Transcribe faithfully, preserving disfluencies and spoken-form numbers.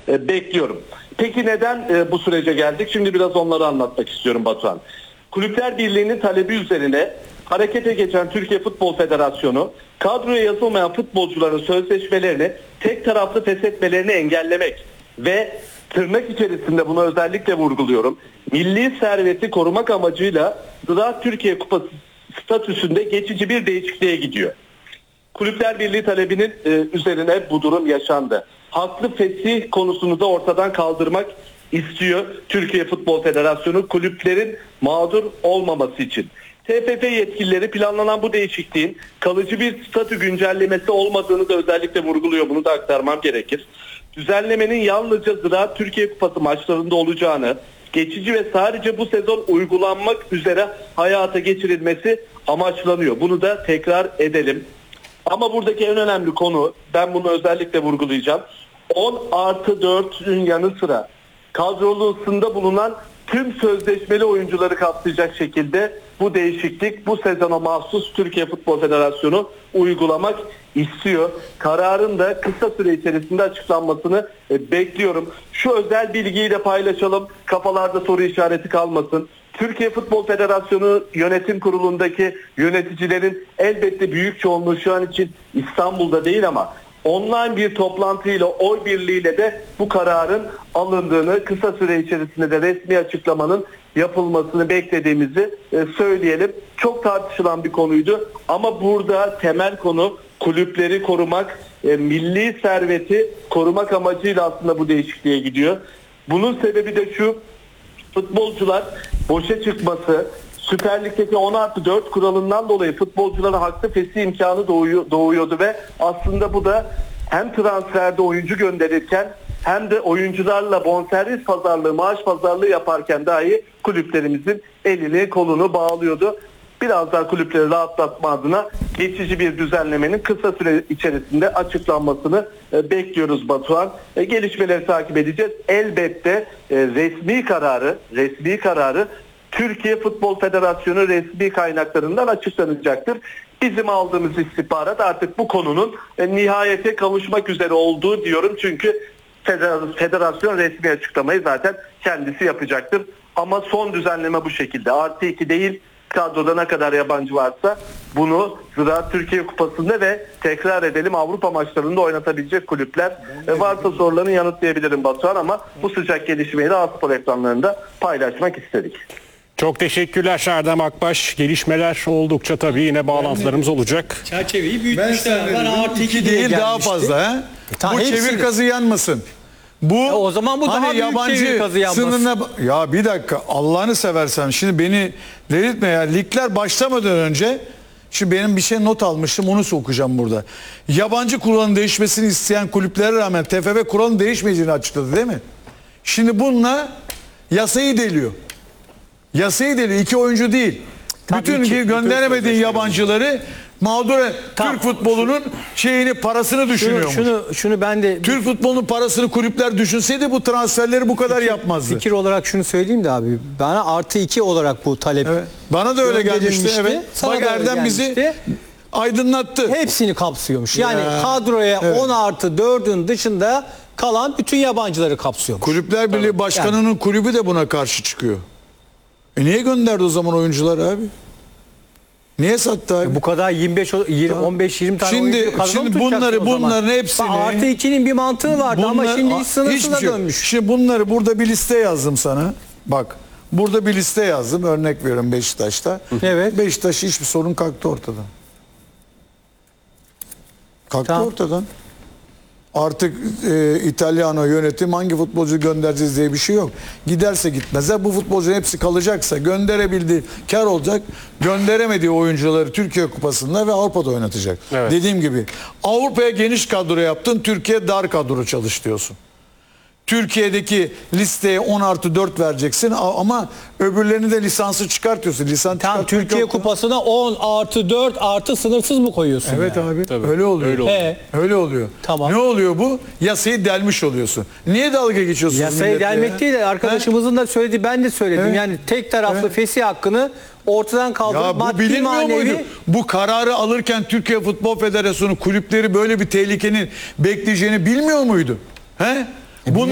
e, bekliyorum. Peki neden e, bu sürece geldik? Şimdi biraz onları anlatmak istiyorum Batuhan. Kulüpler Birliği'nin talebi üzerine harekete geçen Türkiye Futbol Federasyonu kadroya yazılmayan futbolcuların sözleşmelerini tek taraflı feshetmelerini engellemek ve tırnak içerisinde bunu özellikle vurguluyorum, milli serveti korumak amacıyla Ziraat Türkiye Kupası statüsünde geçici bir değişikliğe gidiyor. Kulüpler Birliği talebinin e, üzerine bu durum yaşandı. Haklı fesih konusunu da ortadan kaldırmak istiyor Türkiye Futbol Federasyonu kulüplerin mağdur olmaması için. T F F yetkilileri planlanan bu değişikliğin kalıcı bir statü güncellemesi olmadığını da özellikle vurguluyor. Bunu da aktarmam gerekir. Düzenlemenin yalnızca Ziraat Türkiye Kupası maçlarında olacağını, geçici ve sadece bu sezon uygulanmak üzere hayata geçirilmesi amaçlanıyor. Bunu da tekrar edelim. Ama buradaki en önemli konu, ben bunu özellikle vurgulayacağım. on artı dört'ün yanı sıra kadrosunda bulunan tüm sözleşmeli oyuncuları kapsayacak şekilde bu değişiklik bu sezona mahsus Türkiye Futbol Federasyonu uygulamak istiyor. Kararın da kısa süre içerisinde açıklanmasını e, bekliyorum. Şu özel bilgiyi de paylaşalım. Kafalarda soru işareti kalmasın. Türkiye Futbol Federasyonu Yönetim Kurulu'ndaki yöneticilerin elbette büyük çoğunluğu şu an için İstanbul'da değil ama online bir toplantıyla, oy birliğiyle de bu kararın alındığını, kısa süre içerisinde de resmi açıklamanın yapılmasını beklediğimizi e, söyleyelim. Çok tartışılan bir konuydu ama burada temel konu kulüpleri korumak, e, milli serveti korumak amacıyla aslında bu değişikliğe gidiyor. Bunun sebebi de şu: futbolcular boşa çıkması, Süper Lig'deki on artı dört kuralından dolayı futbolculara haklı fesih imkanı doğuyor, doğuyordu ve aslında bu da hem transferde oyuncu gönderirken hem de oyuncularla bonservis pazarlığı, maaş pazarlığı yaparken dahi kulüplerimizin elini kolunu bağlıyordu. Biraz daha kulüpleri rahatlatma adına geçici bir düzenlemenin kısa süre içerisinde açıklanmasını e, bekliyoruz Batuhan. E, gelişmeleri takip edeceğiz. Elbette e, resmi kararı, resmi kararı Türkiye Futbol Federasyonu resmi kaynaklarından açıklanacaktır. Bizim aldığımız istihbarat artık bu konunun e, nihayete kavuşmak üzere olduğu diyorum. Çünkü federasyon resmi açıklamayı zaten kendisi yapacaktır. Ama son düzenleme bu şekilde. Artı iki değil, kadroda ne kadar yabancı varsa bunu Ziraat Türkiye Kupası'nda ve tekrar edelim Avrupa maçlarında oynatabilecek kulüpler. E, varsa sorularını yanıtlayabilirim Batuhan ama bu sıcak gelişmeyi de A-Spor ekranlarında paylaşmak istedik. Çok teşekkürler Erdem Akbaş. Gelişmeler oldukça tabii yine bağlantılarımız olacak. Çerçeveyi büyütmüşler. Var artı iki değil daha fazla. He? Ta bu hepsini. çevir kazı yanmasın. Bu E o zaman bu hani daha büyük yabancı çevir kazı yanmasın. sınırına... Ya bir dakika Allah'ını seversen şimdi beni delirtme ya. Ligler başlamadan önce şimdi benim bir şey not almıştım onu okuyacağım burada. Yabancı kuralın değişmesini isteyen kulüplere rağmen T F F kuralın değişmeyeceğini açıkladı değil mi? Şimdi bununla yasayı deliyor. Yasayı deliyor. İki oyuncu değil. Tabii bütün ki, gönderemediğin bütün yabancıları mağdur et. Tamam. Türk futbolunun şeyini parasını düşünüyormuş. Şunu, şunu, şunu ben de Türk futbolunun parasını kulüpler düşünseydi bu transferleri bu kadar fikir, yapmazdı. fikir olarak şunu söyleyeyim de abi. Bana artı iki olarak bu talep. Evet. Bana da öyle gelmişti. gönderilmişti. Evet. Sana Bak da öyle Erdem bizi gelmişti. aydınlattı. Hepsini kapsıyormuş. Yani Ya, kadroya evet. on artı dördün dışında kalan bütün yabancıları kapsıyormuş. Kulüpler Birliği Başkanı'nın yani. Kulübü de buna karşı çıkıyor. E niye gönderdi o zaman oyuncular abi? Niye sattı abi? Bu kadar yirmi beş on beş yirmi tane Şimdi, oyuncu kadro şimdi mu tutacaksın bunları o zaman? bunların hepsini Bak, artı ikinin bir mantığı vardı bunlar, ama şimdi hiç sınırsıza hiçbir şey yok. dönmüş. Şimdi bunları burada bir liste yazdım sana. Bak burada bir liste yazdım. Örnek veriyorum Beşiktaş'ta. Evet. Beşiktaş hiçbir sorun kalktı ortadan. Kalktı Tamam. ortadan. Artık e, İtalyano yönetim hangi futbolcu göndereceğiz diye bir şey yok. Giderse gitmezse bu futbolcuların hepsi kalacaksa gönderebildiği kar olacak. Gönderemediği oyuncuları Türkiye Kupası'nda ve Avrupa'da oynatacak. Evet. Dediğim gibi Avrupa'ya geniş kadro yaptın, Türkiye dar kadro çalış diyorsun. Türkiye'deki listeye on artı dört vereceksin ama öbürlerini de lisansı çıkartıyorsun. Lisans Tam Türkiye Kupası'na on artı dört artı sınırsız mı koyuyorsun? Evet yani? abi. Tabii. Öyle oluyor. Öyle oluyor. He. Öyle oluyor. Tamam. Ne oluyor bu? Yasayı delmiş oluyorsun. Niye dalga geçiyorsun? Yasayı delmek değil de arkadaşımızın da söylediği, ben de söyledim. Evet. Yani tek taraflı Evet. fesih hakkını ortadan kaldırıp Ya bu maddi bilinmiyor manevi... muydu? Bu kararı alırken Türkiye Futbol Federasyonu kulüpleri böyle bir tehlikenin bekleyeceğini bilmiyor muydu? He? Bunun